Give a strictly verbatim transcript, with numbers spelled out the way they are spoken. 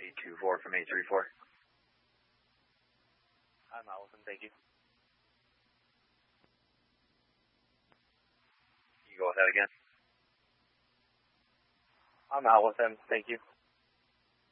eight two four from eight three four. I'm out with him, thank you. You go with that again? I'm out with him, thank you.